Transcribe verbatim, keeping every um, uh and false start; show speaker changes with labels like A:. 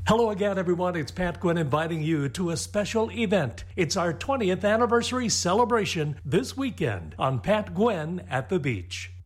A: Hello again, everyone. It's Pat Gwynn inviting you to a special event. It's our twentieth anniversary celebration this weekend on Pat Gwynn at the Beach.